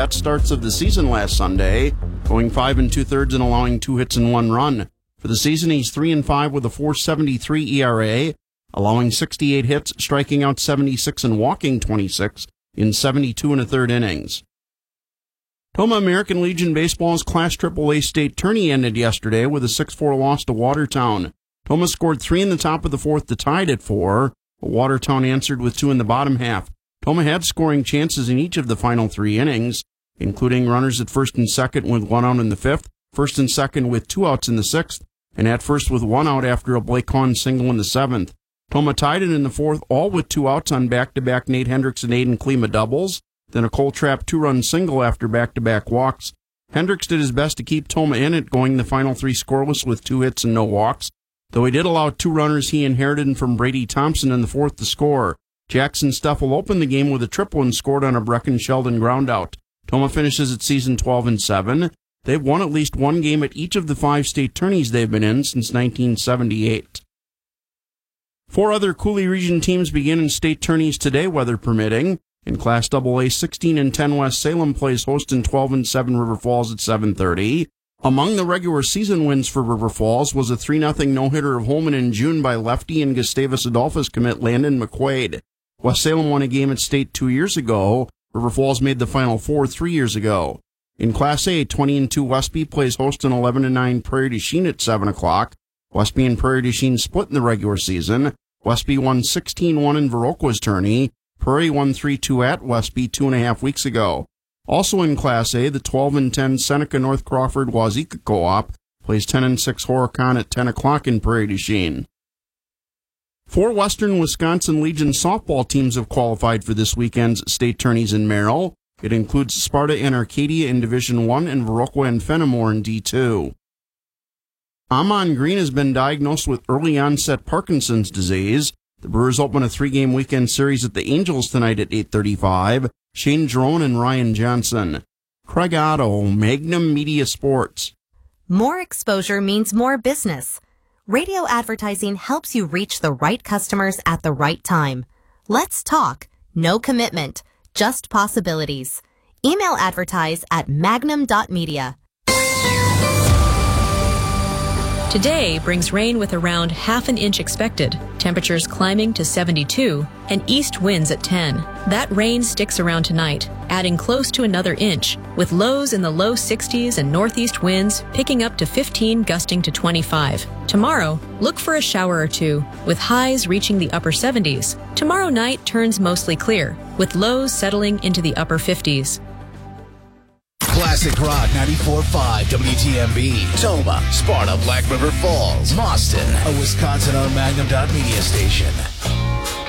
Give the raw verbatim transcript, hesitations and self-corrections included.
best starts of the season last Sunday, going five and two-thirds and allowing two hits and one run. For the season, he's three and five with a four seventy-three E R A, allowing sixty-eight hits, striking out seventy-six and walking twenty-six in seventy-two and a third innings. Toma American Legion Baseball's Class triple A state tourney ended yesterday with a six four loss to Watertown. Toma scored three in the top of the fourth to tie it at four, but Watertown answered with two in the bottom half. Toma had scoring chances in each of the final three innings, including runners at first and second with one out in the fifth, first and second with two outs in the sixth, and at first with one out after a Blake Hahn single in the seventh. Toma tied it in the fourth, all with two outs on back-to-back Nate Hendricks and Aiden Klima doubles, then a Cole Trapp two-run single after back-to-back walks. Hendricks did his best to keep Toma in it, going the final three scoreless with two hits and no walks, though he did allow two runners he inherited from Brady Thompson in the fourth to score. Jackson Stuffle opened the game with a triple and scored on a Brecken Sheldon groundout. Toma finishes its season twelve and seven. They've won at least one game at each of the five state tourneys they've been in since nineteen seventy-eight. Four other Coulee Region teams begin in state tourneys today, weather permitting. In Class double A, sixteen and ten West Salem plays host in twelve and seven River Falls at seven thirty. Among the regular season wins for River Falls was a three nothing no-hitter of Holman in June by lefty and Gustavus Adolphus commit Landon McQuaid. West Salem won a game at state two years ago. River Falls made the Final Four three years ago. In Class A, twenty and two Westby plays host in eleven and nine Prairie du Chien at seven o'clock. Westby and Prairie du Chien split in the regular season. Westby won sixteen one in Viroqua's tourney. Prairie won three two at Westby two and a half weeks ago. Also in Class A, the twelve and ten Seneca North Crawford Wazeeka Co-op plays ten and six Horicon at ten o'clock in Prairie du Chien. Four Western Wisconsin Legion softball teams have qualified for this weekend's state tourneys in Merrill. It includes Sparta and Arcadia in Division one and Viroqua and Fenimore in D two. Amon Green has been diagnosed with early onset Parkinson's disease. The Brewers open a three-game weekend series at the Angels tonight at eight thirty-five. Shane Jerome and Ryan Johnson. Craig Otto, Magnum Media Sports. More exposure means more business. Radio advertising helps you reach the right customers at the right time. Let's talk. No commitment. Just possibilities. Email advertise at magnum dot media. Today brings rain with around half an inch expected, temperatures climbing to seventy-two, and east winds at ten. That rain sticks around tonight, adding close to another inch, with lows in the low sixties and northeast winds picking up to fifteen, gusting to twenty-five. Tomorrow, look for a shower or two, with highs reaching the upper seventies. Tomorrow night turns mostly clear, with lows settling into the upper fifties. Classic Rock ninety-four point five W T M B. Toma, Sparta, Black River Falls, Boston. A Wisconsin-owned Magnum dot media station.